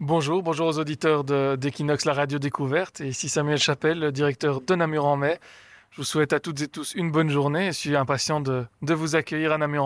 Bonjour aux auditeurs d'Equinox, la radio découverte. Et ici Samuel Chapelle, le directeur de Namur en Mai. Je vous souhaite à toutes et tous une bonne journée et je suis impatient de vous accueillir à Namur